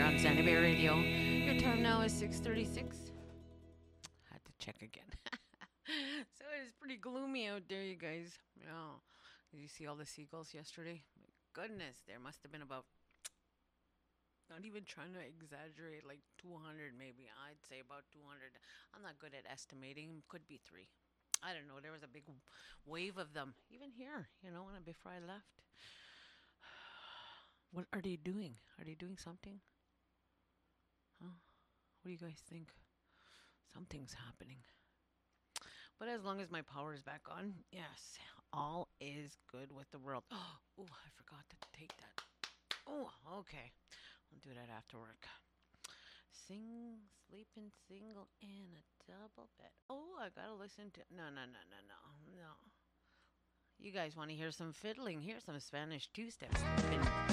on Xanadu Bay Radio. Your time now is 6:36. Had to check again. So it is pretty gloomy out there, you guys. Yeah. Did you see all the seagulls yesterday? My goodness, there must have been about, not even trying to exaggerate, like 200 maybe. I'd say about 200. I'm not good at estimating. Could be three. I don't know. There was a big wave of them, even here, when before I left. What are they doing? Are they doing something? What do you guys think? Something's happening. But as long as my power is back on, yes, all is good with the world. Oh, I forgot to take that. Oh, okay. I'll do that after work. Sleeping single in a double bed. Oh, I gotta listen to. No, no, no, no, no, no. You guys want to hear some fiddling? Here's some Spanish two steps.